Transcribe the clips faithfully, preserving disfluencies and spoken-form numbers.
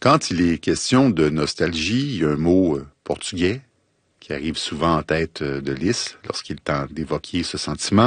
Quand il est question de nostalgie, il y a un mot euh, portugais qui arrive souvent en tête euh, de liste lorsqu'il tente d'évoquer ce sentiment.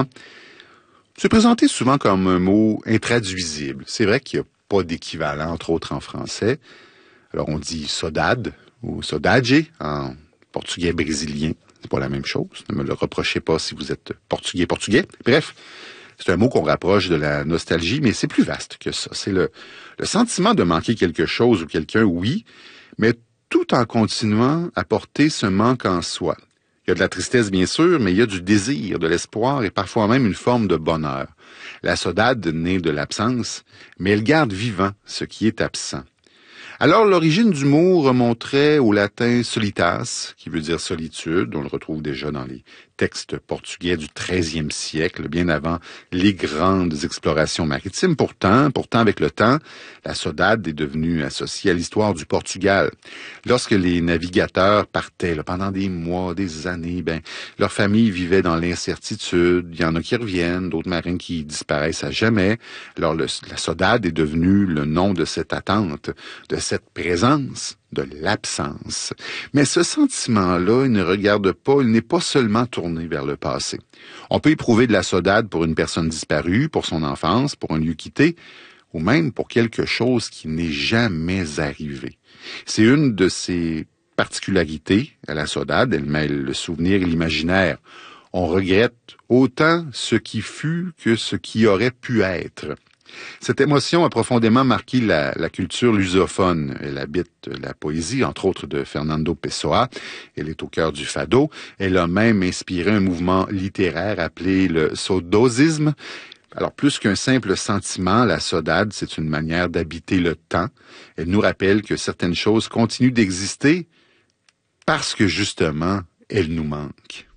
C'est présenté souvent comme un mot intraduisible. C'est vrai qu'il n'y a pas d'équivalent, entre autres en français. Alors on dit saudade ou saudade en portugais brésilien. C'est pas la même chose. Ne me le reprochez pas si vous êtes portugais-portugais. Bref, c'est un mot qu'on rapproche de la nostalgie, mais c'est plus vaste que ça. C'est le, le sentiment de manquer quelque chose ou quelqu'un, oui, mais tout en continuant à porter ce manque en soi. Il y a de la tristesse, bien sûr, mais il y a du désir, de l'espoir et parfois même une forme de bonheur. La saudade naît de l'absence, mais elle garde vivant ce qui est absent. Alors, l'origine du mot remonterait au latin solitas, qui veut dire solitude. On le retrouve déjà dans les textes portugais du treizième siècle, bien avant les grandes explorations maritimes. Pourtant, pourtant, avec le temps, la saudade est devenue associée à l'histoire du Portugal. Lorsque les navigateurs partaient là, pendant des mois, des années, ben, leur famille vivait dans l'incertitude. Il y en a qui reviennent, d'autres marins qui disparaissent à jamais. Alors, le, la saudade est devenue le nom de cette attente, de cette présence, de l'absence. Mais ce sentiment-là, il ne regarde pas, il n'est pas seulement tourné vers le passé. On peut éprouver de la saudade pour une personne disparue, pour son enfance, pour un lieu quitté, ou même pour quelque chose qui n'est jamais arrivé. C'est une de ses particularités à la saudade, elle mêle le souvenir et l'imaginaire. On regrette autant ce qui fut que ce qui aurait pu être. Cette émotion a profondément marqué la, la culture lusophone. Elle habite la poésie, entre autres de Fernando Pessoa. Elle est au cœur du fado. Elle a même inspiré un mouvement littéraire appelé le saudosisme. Alors, plus qu'un simple sentiment, la saudade, c'est une manière d'habiter le temps. Elle nous rappelle que certaines choses continuent d'exister parce que, justement, elles nous manquent.